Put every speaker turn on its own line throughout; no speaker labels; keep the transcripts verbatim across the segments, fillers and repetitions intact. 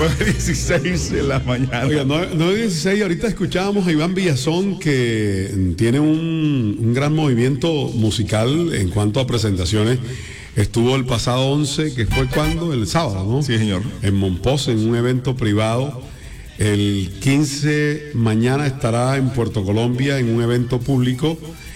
nueve dieciséis de la mañana.
Oiga, nueve dieciséis, ahorita escuchábamos a Iván Villazón, que tiene un, un gran movimiento musical en cuanto a presentaciones. Estuvo el pasado once, que fue cuando, el sábado, ¿no?
Sí, señor.
En Monpós, en un evento privado. El quince, mañana estará en Puerto Colombia, en un evento público.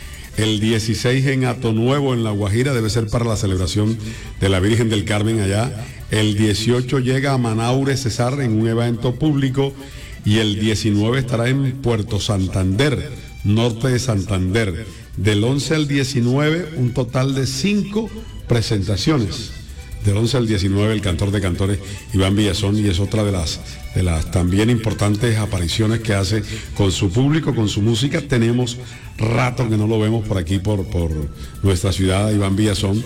El dieciséis en Hato Nuevo, en La Guajira, debe ser para la celebración de la Virgen del Carmen allá. El dieciocho llega a Manaure, Cesar, en un evento público. Y el diecinueve estará en Puerto Santander, norte de Santander. Del once al diecinueve, un total de cinco presentaciones. Del once al diecinueve, el cantor de cantores Iván Villazón, y es otra de las, de las también importantes apariciones que hace con su público, con su música. Tenemos rato que no lo vemos por aquí, por, por nuestra ciudad, Iván Villazón,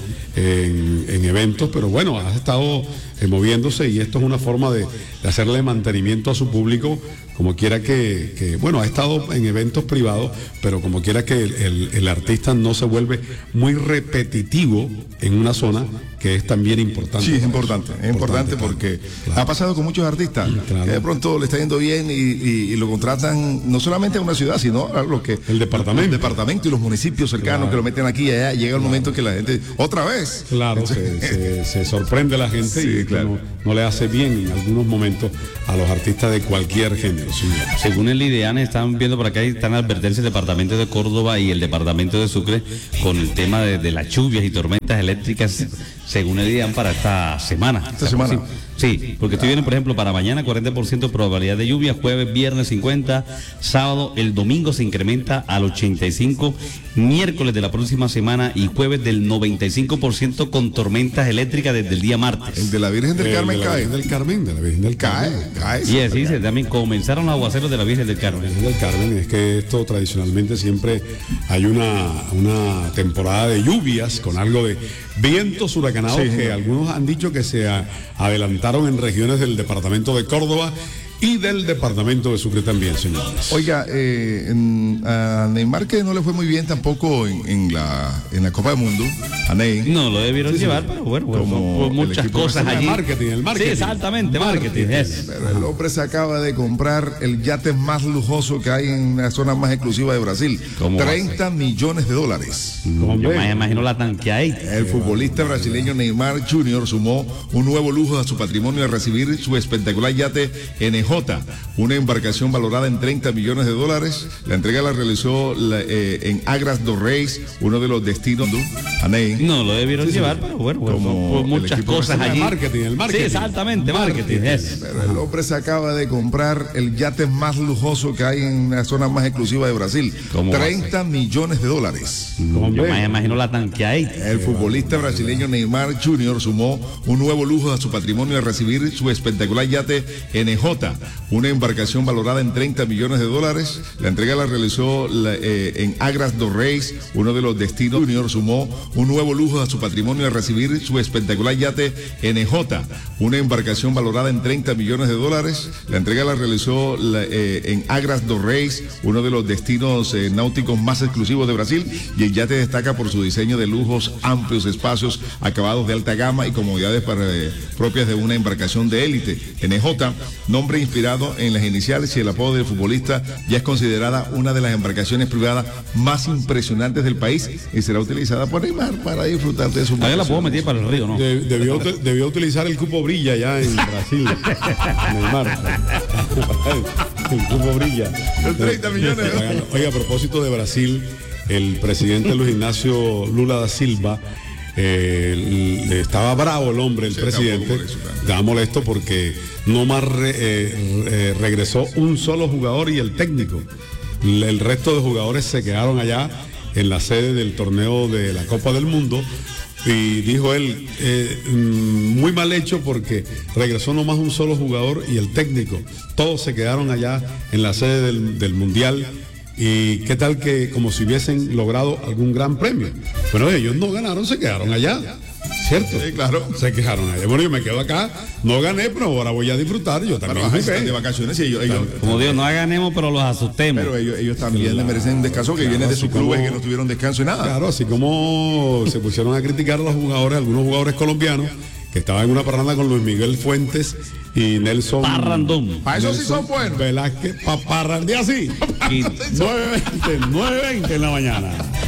en, en eventos, pero bueno, ha estado eh, moviéndose, y esto es una forma de, de hacerle mantenimiento a su público, como quiera que, que, bueno, ha estado en eventos privados, pero como quiera que el, el, el artista no se vuelve muy repetitivo en una zona que es también importante.
Sí, es importante, es importante, importante porque claro, ha pasado con muchos artistas, claro, que de pronto le está yendo bien y, y, y lo contratan no solamente a una ciudad, sino a lo que...
El departamento.
El departamento y los municipios cercanos, claro, que lo meten aquí y allá. Llega el claro momento que la gente, otra vez.
Claro, se, se, se sorprende la gente, sí, y claro, no, no le hace bien en algunos momentos a los artistas de cualquier género. Sí.
Según el IDEAN, están viendo por acá, están advertencias el departamento de Córdoba y el departamento de Sucre con el tema de, de las lluvias y tormentas eléctricas, según el IDEAN, para esta semana.
Esta semana.
Sí. Sí, porque estoy viendo, por ejemplo, para mañana cuarenta por ciento de probabilidad de lluvia, jueves, viernes cincuenta, sábado, el domingo se incrementa al ochenta y cinco, miércoles de la próxima semana y jueves del noventa y cinco por ciento con tormentas eléctricas desde el día martes.
El de la Virgen del Carmen
de la
cae.
Virgen del Carmen, de la Virgen del Carmen.
Cae, cae.
Y así se también comenzaron los aguaceros de la Virgen del Carmen.
La Virgen del Carmen, es que esto tradicionalmente siempre hay una, una temporada de lluvias con algo de vientos huracanados, sí, que sí, algunos han dicho que se a, adelantaron en regiones del departamento de Córdoba y del departamento de Sucre también, señores.
Oiga, eh, en, a Neymar, que no le fue muy bien tampoco en, en, la, en la Copa del Mundo, a Ney.
No lo debieron sí, llevar, sí, pero bueno, como por muchas cosas allí.
El marketing, el marketing.
Sí, exactamente, marketing. marketing es.
Pero el hombre se acaba de comprar el yate más lujoso que hay en la zona más exclusiva de Brasil. treinta millones de dólares.
Yo me imagino la tanqueadita.
El futbolista brasileño Neymar junior sumó un nuevo lujo a su patrimonio al recibir su espectacular yate N J, una embarcación valorada en treinta millones de dólares. La entrega la realizó la, eh, en Agras dos Reis, uno de los destinos a Ney.
No lo debieron sí, llevar, sí, pero bueno, como por muchas cosas allí.
El marketing, el marketing.
Sí, exactamente, marketing. marketing es.
Pero el hombre se acaba de comprar el yate más lujoso que hay en la zona más exclusiva de Brasil. treinta millones de dólares.
Yo me imagino la tanqueadita.
El futbolista brasileño Neymar junior sumó un nuevo lujo a su patrimonio al recibir su espectacular yate N J, una embarcación valorada en treinta millones de dólares. La entrega la realizó la, eh, en Agras dos Reis, uno de los destinos. Junior sumó un nuevo lujo a su patrimonio al recibir su espectacular yate N J, una embarcación valorada en treinta millones de dólares. La entrega la realizó la, eh, en Agras dos Reis, uno de los destinos eh, náuticos más exclusivos de Brasil, y el yate destaca por su diseño de lujos, amplios espacios, acabados de alta gama y comodidades para, eh, propias de una embarcación de élite. N J, nombre inspirado en las iniciales y el apodo del futbolista, ya es considerada una de las embarcaciones privadas más impresionantes del país y será utilizada por Neymar para disfrutar de su...
Ahí la puedo meter para el río, ¿no?
De, debió, debió utilizar el cupo Brilla ya en Brasil. Neymar. El cupo Brilla.
El treinta millones.
Oiga, a propósito de Brasil, el presidente Luis Ignacio Lula da Silva, Eh, estaba bravo el hombre, el sí, presidente, estaba molesto porque no más re, eh, eh, regresó un solo jugador y el técnico. El resto de jugadores se quedaron allá en la sede del torneo de la Copa del Mundo, y dijo él, eh, muy mal hecho porque regresó nomás un solo jugador y el técnico. Todos se quedaron allá en la sede del, del Mundial. Y qué tal que como si hubiesen logrado algún gran premio. Pero ellos no ganaron, se quedaron allá. ¿Cierto?
Sí, claro.
Se quejaron allá. Bueno, yo me quedo acá, no gané, pero ahora voy a disfrutar. Yo también
pero, están de vacaciones y ellos, ellos
como Dios, no ganemos, pero los asustemos.
Pero ellos, ellos también le merecen un descanso, que claro, vienen de sus clubes como, que no tuvieron descanso y nada.
Claro, así como se pusieron a criticar a los jugadores, algunos jugadores colombianos, que estaba en una parranda con Luis Miguel Fuentes y Nelson.
Parrandón.
Para eso sí
Nelson
son buenos.
Velázquez, para parrandear así. nueve veinte, nueve veinte en la mañana.